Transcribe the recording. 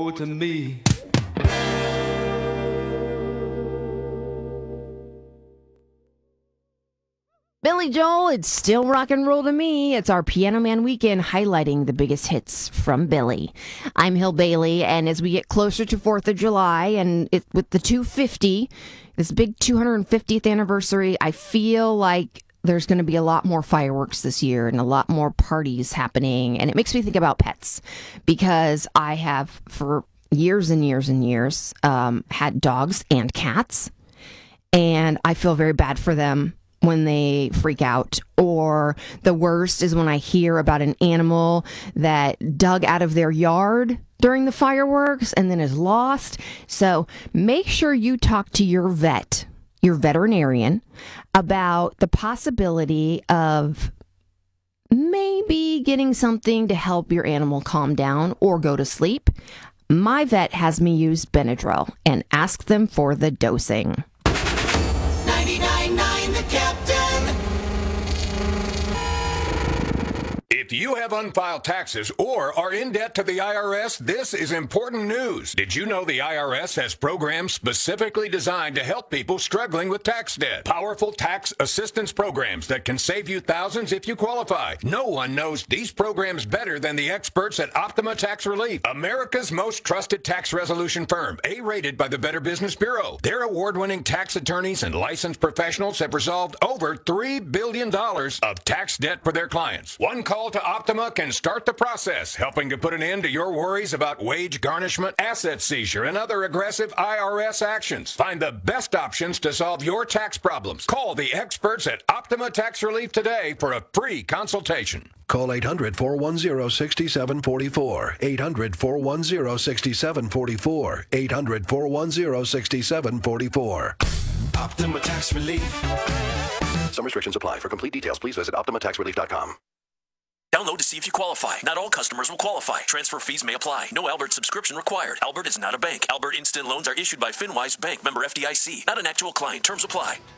roll to me. Billy Joel, it's still rock and roll to me. It's our Piano Man weekend highlighting the biggest hits from Billy. I'm Hill Bailey, and as we get closer to 4th of July and with the 250, this big 250th anniversary, I feel like there's going to be a lot more fireworks this year and a lot more parties happening. And it makes me think about pets because I have for years and years and years had dogs and cats, and I feel very bad for them when they freak out. Or the worst is when I hear about an animal that dug out of their yard during the fireworks and then is lost. So make sure you talk to your vet, your veterinarian, about the possibility of maybe getting something to help your animal calm down or go to sleep. My vet has me use Benadryl and ask them for the dosing. 99.9 The Captain. If you have unfiled taxes or are in debt to the IRS, this is important news. Did you know the IRS has programs specifically designed to help people struggling with tax debt? Powerful tax assistance programs that can save you thousands if you qualify. No one knows these programs better than the experts at Optima Tax Relief, America's most trusted tax resolution firm, A-rated by the Better Business Bureau. Their award-winning tax attorneys and licensed professionals have resolved over $3 billion of tax debt for their clients. One call to Optima can start the process, helping to put an end to your worries about wage garnishment, asset seizure, and other aggressive IRS actions. Find the best options to solve your tax problems. Call the experts at Optima Tax Relief today for a free consultation. Call 800-410-6744. 800-410-6744. 800-410-6744. Optima Tax Relief. Some restrictions apply. For complete details, please visit OptimaTaxRelief.com. Download to see if you qualify. Not all customers will qualify. Transfer fees may apply. No Albert subscription required. Albert is not a bank. Albert Instant Loans are issued by FinWise Bank, member FDIC. Not an actual client. Terms apply.